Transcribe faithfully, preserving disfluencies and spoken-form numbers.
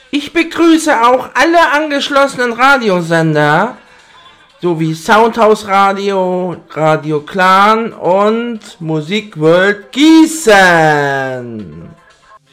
Ich begrüße auch alle angeschlossenen Radiosender sowie Soundhouse Radio, Radio Clan und Musik World Gießen.